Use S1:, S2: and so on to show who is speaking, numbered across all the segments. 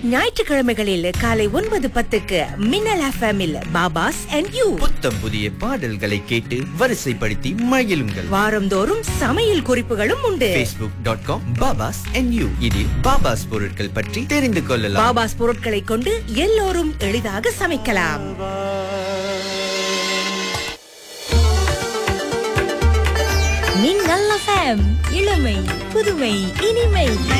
S1: ஞாயிற்றுக்கிழமைகளில் காலை 9:10 மின்னல் எஃப்எம்மில் பாபாஸ் அண்ட் யூ.
S2: புத்தம் புதிய பாடல்களை கேட்டு வரிசைப்படுத்தி மகிழுங்கள்.
S1: வாரந்தோறும் சமையல் குறிப்புகளும் உண்டு.
S2: facebook.com பாபாஸ் அண்ட் யூ. இதில் பாபாஸ் பொருட்கள் பற்றி தெரிந்து கொள்ளலாம்.
S1: பாபாஸ் பொருட்களை கொண்டு எல்லோரும் எளிதாக சமைக்கலாம். மின்னல் எஃப்எம், இளமை புதுமை இனிமை.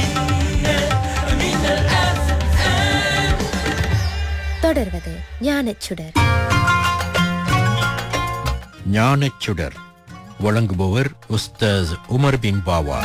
S1: தொடர்வது ஞானச்சுடர்.
S3: ஞானச்சுடர் வழங்குபவர் உஸ்தாஸ் உமர் பின் பாவா.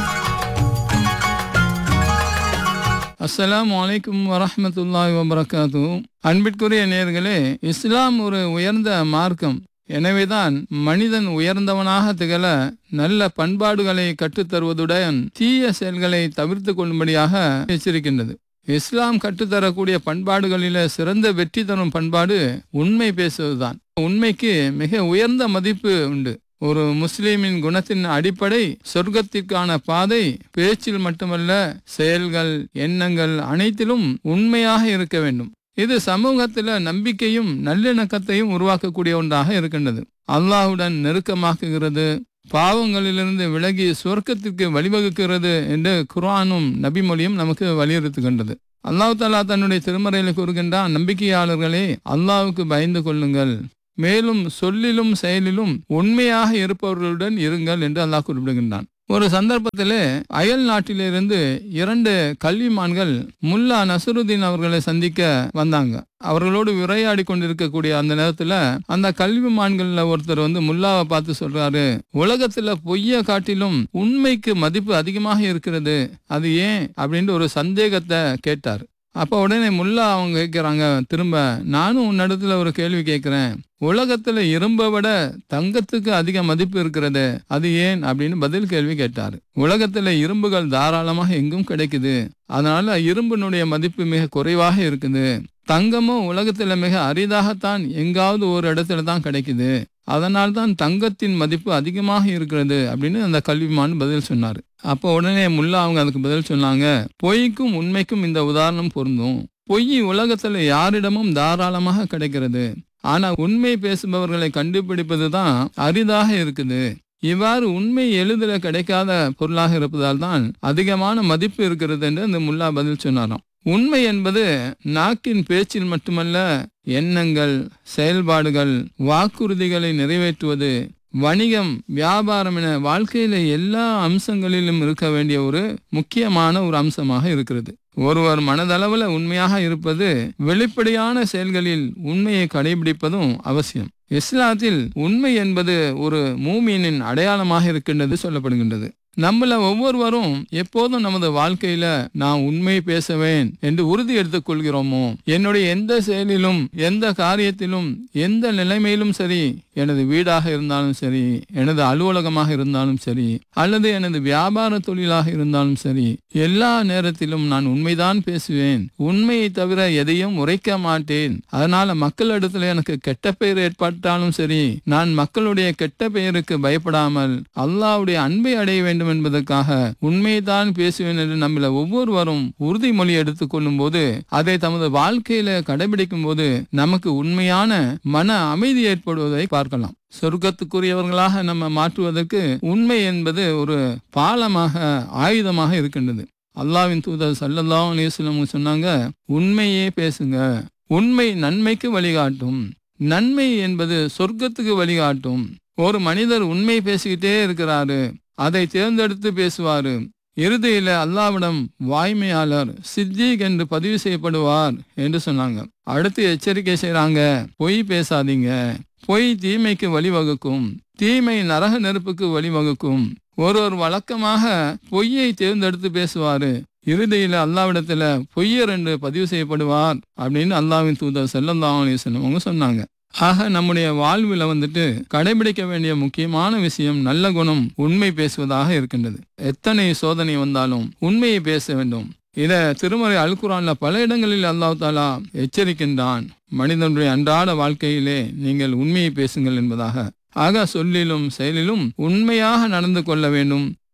S4: அஸ்ஸலாமு அலைக்கும் வரஹ்மத்துல்லாஹி வபரகாத்து. அன்பிற்குரிய நேயர்களே, இஸ்லாம் ஒரு உயர்ந்த மார்க்கம். எனவேதான் மனிதன் உயர்ந்தவனாக திகழ நல்ல பண்பாடுகளை கற்றுத்தருவதுடன் தீய செயல்களை தவிர்த்து கொள்ளும்படியாக எச்சரிக்கின்றது. இஸ்லாம் கற்றுத்தரக்கூடிய பண்பாடுகளில சிறந்த வெற்றி தரும் பண்பாடு உண்மை பேசுவதுதான். உண்மைக்கு மிக உயர்ந்த மதிப்பு உண்டு. ஒரு முஸ்லிமின் குணத்தின் அடிப்படை சொர்க்கத்திற்கான பாதை பேச்சில் மட்டுமல்ல, செயல்கள், எண்ணங்கள் அனைத்திலும் உண்மையாக இருக்க வேண்டும். இது சமூகத்தில் நம்பிக்கையும் நல்லிணக்கத்தையும் உருவாக்கக்கூடிய ஒன்றாக இருக்கின்றது. அல்லாஹுடன் நெருக்கமாக்குகிறது, பாவங்களிலிருந்து விலகி சுவர்க்கத்திற்கு வழிவகுக்கிறது என்று குர்ஆனும் நபிமொழியும் நமக்கு வலியுறுத்துகின்றது. அல்லாஹ் தஆலா தன்னுடைய திருமறையில் கூறுகின்றான், நம்பிக்கையாளர்களே, அல்லாஹ்வுக்கு பயந்து கொள்ளுங்கள், மேலும் சொல்லிலும் செயலிலும் உண்மையாக இருப்பவர்களுடன் இருங்கள் என்று அல்லாஹ் குறிப்பிடுகின்றான். ஒரு சந்தர்ப்பத்திலே அயல் நாட்டிலிருந்து 2 கல்விமான்கள் முல்லா நசருதீன் அவர்களை சந்திக்க வந்தாங்க. அவர்களோடு உரையாடி கொண்டிருக்கக்கூடிய அந்த நேரத்துல அந்த கல்விமான்கள்ல ஒருத்தர் முல்லாவை பார்த்து சொல்றாரு, உலகத்துல பொய்ய காட்டிலும் உண்மைக்கு மதிப்பு அதிகமாக இருக்கிறது, அது ஏன் அப்படின்னு ஒரு சந்தேகத்தை கேட்டார். அப்ப உடனே முல்லா அவங்க கேட்கிறாங்க, திரும்ப நானும் உன்னிடத்துல ஒரு கேள்வி கேட்கிறேன், உலகத்துல இரும்பை விட தங்கத்துக்கு அதிக மதிப்பு இருக்கிறது, அது ஏன் அப்படின்னு பதில் கேள்வி கேட்டாரு. உலகத்துல இரும்புகள் தாராளமாக எங்கும் கிடைக்குது, அதனால இரும்பினுடைய மதிப்பு மிக குறைவாக இருக்குது. தங்கமும் உலகத்துல மிக அரிதாகத்தான் எங்காவது ஒரு இடத்துல தான் கிடைக்குது, அதனால்தான் தங்கத்தின் மதிப்பு அதிகமாக இருக்கிறது அப்படின்னு அந்த கல்விமான் பதில் சொன்னாரு. அப்போ உடனே முல்லா அவங்க அதுக்கு பதில் சொன்னாங்க, பொய்க்கும் உண்மைக்கும் இந்த உதாரணம் பொருந்தும். பொய் உலகத்துல யாரிடமும் தாராளமாக கிடைக்கிறது, ஆனா உண்மை பேசுபவர்களை கண்டுபிடிப்பது தான் அரிதாக இருக்குது. இவ்வாறு உண்மை எளிதில் கிடைக்காத பொருளாக இருப்பதால் தான் அதிகமான மதிப்பு இருக்கிறது என்று அந்த முல்லா பதில் சொன்னாராம். உண்மை என்பது நாக்கின் பேச்சில் மட்டுமல்ல, எண்ணங்கள், செயல்பாடுகள், வாக்குறுதிகளை நிறைவேற்றுவது, வணிகம், வியாபாரம் என வாழ்க்கையில எல்லா அம்சங்களிலும் இருக்க வேண்டிய ஒரு முக்கியமான ஒரு அம்சமாக இருக்கிறது. ஒருவர் மனதளவுல உண்மையாக இருப்பது, வெளிப்படையான செயல்களில் உண்மையை கடைபிடிப்பதும் அவசியம். இஸ்லாத்தில் உண்மை என்பது ஒரு மூமினின் அடையாளமாக இருக்கின்றது சொல்லப்படுகின்றது. நம்மள ஒவ்வொருவரும் எப்போதும் நமது வாழ்க்கையில நான் உண்மை பேசுவேன் என்று உறுதி எடுத்துக் கொள்கிறோமோ, என்னுடைய எந்த செயலிலும், எந்த காரியத்திலும், எந்த நிலைமையிலும் சரி, எனது வீடாக இருந்தாலும் சரி, எனது அலுவலகமாக இருந்தாலும் சரி, அல்லது எனது வியாபார தொழிலாக இருந்தாலும் சரி, எல்லா நேரத்திலும் நான் உண்மைதான் பேசுவேன், உண்மையை தவிர எதையும் உரைக்க மாட்டேன். அதனால மக்களிடத்துல எனக்கு கெட்ட பெயர் ஏற்பட்டாலும் சரி, நான் மக்களுடைய கெட்ட பெயருக்கு பயப்படாமல் அல்லாஹ்வுடைய அன்பை அடைய வேண்டும் என்பதற்காக உண்மைதான் பேசுவேன் என்று நம்மள ஒவ்வொருவரும் உறுதிமொழி எடுத்துக் கொள்ளும் போது, அதை தமது வாழ்க்கையில கடைபிடிக்கும் போது நமக்கு உண்மையான மன அமைதி ஏற்படுவதை பார்க்கலாம். சொர்க்கத்துக்குரியவர்களாக நம்ம மாற்றுவதற்கு உண்மை என்பது ஒரு பாலமாக, ஆயுதமாக இருக்கின்றது. அல்லாஹ்வின் தூதர் ஸல்லல்லாஹு அலைஹி வஸல்லம் சொன்னாங்க, உண்மையே பேசுங்க, உண்மை நன்மைக்கு வழிகாட்டும், நன்மை என்பது சொர்க்கத்துக்கு வழிகாட்டும். ஒரு மனிதர் உண்மை பேசிக்கிட்டே இருக்கிறாரு, அதை தேர்ந்தெடுத்து பேசுவாரு, இறுதியில அல்லாஹ்விடம் வாய்மையாளர், சித்தீக் என்று பதிவு செய்யப்படுவார் என்று சொன்னாங்க. அடுத்து எச்சரிக்கை செய்யறாங்க, பொய் பேசாதீங்க, பொய் தீமைக்கு வழிவகுக்கும், தீமை நரக நெருப்புக்கு வழிவகுக்கும். ஒருவர் வழக்கமாக பொய்யை தேர்ந்தெடுத்து பேசுவாரு, இறுதியில அல்லாஹ்விடத்துல பொய்யர் என்று பதிவு செய்யப்படுவார் அப்படின்னு அல்லாஹ்வின் தூதர் ஸல்லல்லாஹு அலைஹி வஸல்லம் அவங்க சொன்னாங்க. ஆக நம்முடைய வாழ்வில் கடைபிடிக்க வேண்டிய முக்கியமான விஷயம் நல்ல குணம், உண்மை பேசுவதாக இருக்கின்றது. எத்தனை சோதனை வந்தாலும் உண்மையை பேச வேண்டும். இத திருமறை அல் குர்ஆன்ல பல இடங்களில் அல்லாஹ் தஆலா எச்சரிக்கின்றான். மனிதனுடைய அன்றாட வாழ்க்கையிலே நீங்கள் உண்மையை பேசுங்கள் என்பதாக. ஆக சொல்லிலும் செயலிலும் உண்மையாக நடந்து கொள்ள வேண்டும்,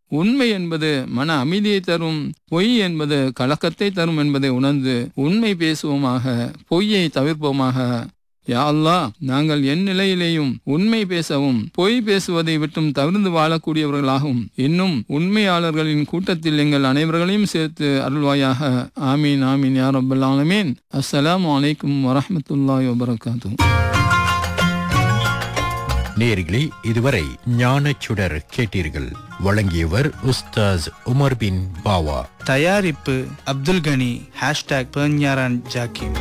S4: உண்மை என்பது மன அமைதியை தரும், பொய் என்பது கலக்கத்தை தரும் என்பதை உணர்ந்து உண்மை பேசுவோமாக, பொய்யை தவிர்ப்போமாக. யா அல்லாஹ், நாங்கள் என் நிலையிலேயும் உண்மை பேசவும் பொய் பேசுவதை விட்டும் தவிர்த்து வாழக்கூடியவர்களாகவும் இன்னும் உண்மையாளர்களின் கூட்டத்தில் எங்கள் அனைவர்களையும் சேர்த்து அருள்வாயாக. ஆமீன் ஆமீன் யா ரப்பல் ஆலமீன். அஸ்ஸலாமு அலைக்கும் வரஹ்மத்துல்லாஹி வபரகாத்துஹு.
S3: நேயர்களே, இதுவரை ஞானச்சுடர் கேட்டீர்கள். வழங்கியவர் உஸ்தாஸ் உமர் பின் பாவா.
S5: தயாரிப்பு அப்துல் கனி. #பெர்ஞாரான் ஜாக்கிம்.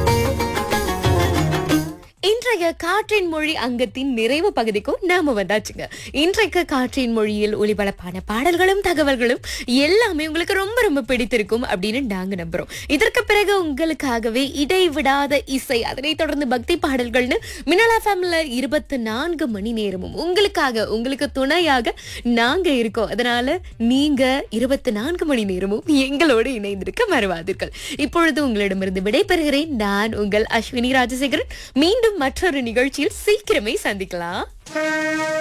S6: இன்றைய காற்றின் மொழி அங்கத்தின் நிறைவு பகுதிக்கும் நாம வந்தாச்சுங்க. இன்றைக்கு காற்றின் மொழியில் ஒளிபரப்பான பாடல்களும் தகவல்களும் எல்லாமே உங்களுக்கு ரொம்ப ரொம்ப பிடித்திருக்கும் அப்படின்னு நாங்க நம்புறோம். இதற்கு பிறகு உங்களுக்காகவே இடைவிடாத இசை, அதனை தொடர்ந்து பக்தி பாடல்கள்னு மின்னல் எஃப்எம்ல 24 மணி நேரமும் உங்களுக்காக, உங்களுக்கு துணையாக நாங்க இருக்கோம். அதனால நீங்க 24 மணி நேரமும் எங்களோடு இணைந்திருக்க மறவாதீர்கள். இப்பொழுது உங்களிடமிருந்து விடைபெறுகிறேன். நான் உங்கள் அஸ்வினி ராஜசேகரன். மீண்டும் மற்றொரு நிகழ்ச்சியில் சீக்கிரமே சந்திக்கலாம்.